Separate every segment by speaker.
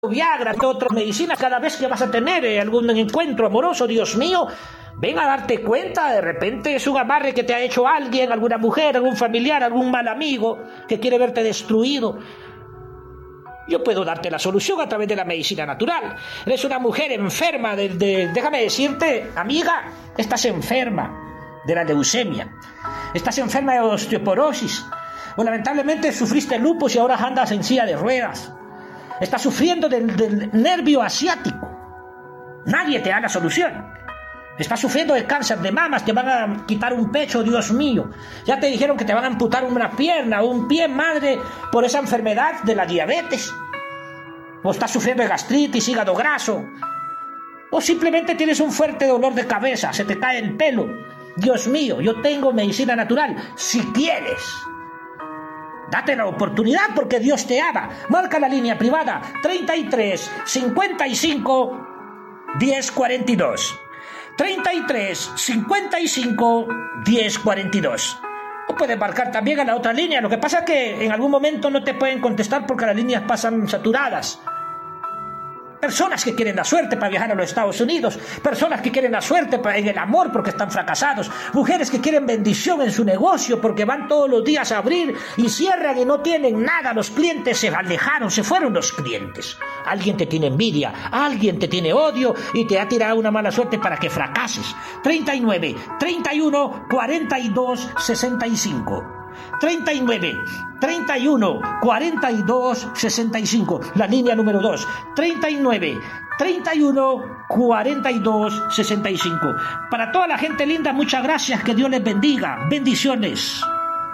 Speaker 1: Viagra, otras medicinas, cada vez que vas a tener algún encuentro amoroso, Dios mío, ven a darte cuenta, de repente es un amarre que te ha hecho alguien, alguna mujer, algún familiar, algún mal amigo que quiere verte destruido. Yo puedo darte la solución a través de la medicina natural. Eres una mujer enferma déjame decirte, amiga, estás enferma de la leucemia, estás enferma de osteoporosis, o lamentablemente sufriste lupus y ahora andas en silla de ruedas. Estás sufriendo del nervio asiático. Nadie te da la solución. Estás sufriendo de cáncer de mamas, te van a quitar un pecho, Dios mío. Ya te dijeron que te van a amputar una pierna o un pie, madre, por esa enfermedad de la diabetes. O estás sufriendo de gastritis, hígado graso. O simplemente tienes un fuerte dolor de cabeza, se te cae el pelo. Dios mío, yo tengo medicina natural, si quieres. Date la oportunidad porque Dios te ama. Marca la línea privada 33 55 10 42. 33 55 10 42. O puedes marcar también a la otra línea. Lo que pasa es que en algún momento no te pueden contestar porque las líneas pasan saturadas. Personas que quieren la suerte para viajar a los Estados Unidos, personas que quieren la suerte en el amor porque están fracasados, mujeres que quieren bendición en su negocio porque van todos los días a abrir y cierran y no tienen nada, los clientes se alejaron, se fueron los clientes. Alguien te tiene envidia, alguien te tiene odio y te ha tirado una mala suerte para que fracases. 39 31 42 65. 39 31 42 65, la línea número 2. 39 31 42 65. Para toda la gente linda, muchas gracias, que Dios les bendiga, bendiciones.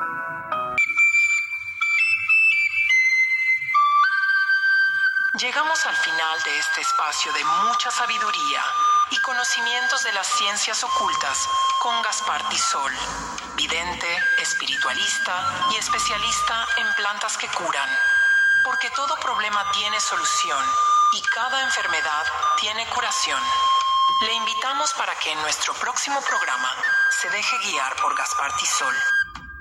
Speaker 2: Llegamos al final de este espacio de mucha sabiduría y conocimientos de las ciencias ocultas con Gaspar Tisol, vidente, espiritualista y especialista en plantas que curan. Porque todo problema tiene solución y cada enfermedad tiene curación. Le invitamos para que en nuestro próximo programa se deje guiar por Gaspar Tisol.